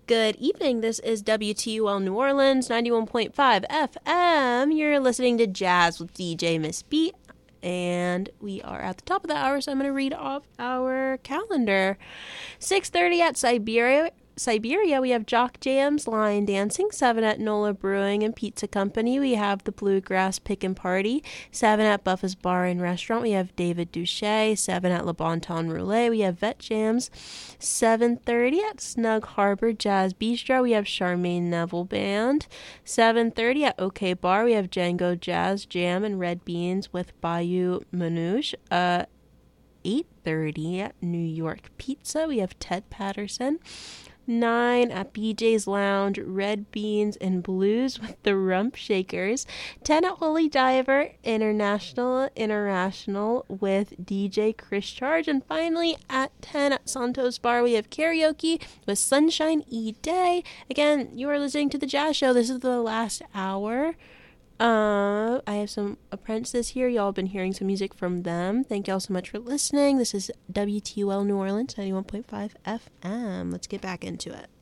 Good evening. This is WTUL New Orleans 91.5 FM. You're listening to Jazz with DJ Miss Beat, and we are at the top of the hour, so I'm going to read off our calendar. 6:30 at Siberia, we have Jock Jams, Lion Dancing. 7 at Nola Brewing and Pizza Company, we have the Bluegrass Pick and Party. 7 at Buffa's Bar and Restaurant, we have David Duche. 7 at Le Bon Ton Roulette, we have Vet Jams. 7:30 at Snug Harbor Jazz Bistro, we have Charmaine Neville Band. 7:30 at OK Bar, we have Django Jazz Jam and Red Beans with Bayou Manouche. 8:30 at New York Pizza, we have Ted Patterson. 9 at BJ's Lounge, Red Beans and Blues with the Rump Shakers. 10 at Holy Diver, International with DJ Chris Charge. And finally, at 10 at Santos Bar, we have karaoke with Sunshine E. Day. Again, you are listening to The Jazz Show. This is the last hour. I have some apprentices here. Y'all have been hearing some music from them. Thank y'all so much for listening. This is WTUL New Orleans 91.5 FM. Let's get back into it.